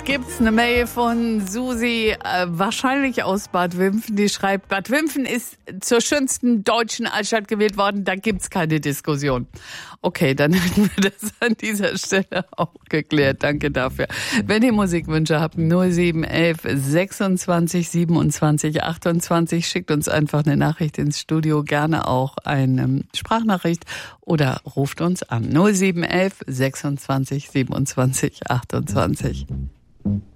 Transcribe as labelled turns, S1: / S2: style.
S1: gibt's eine Mail von Susi, wahrscheinlich aus Bad Wimpfen, die schreibt, Bad Wimpfen ist zur schönsten deutschen Altstadt gewählt worden, da gibt's keine Diskussion. Okay, dann hätten wir das an dieser Stelle auch geklärt. Danke dafür. Wenn ihr Musikwünsche habt, 0711 26 27 28, schickt uns einfach eine Nachricht ins Studio, gerne auch eine Sprachnachricht oder ruft uns an. 0711 26 27 28.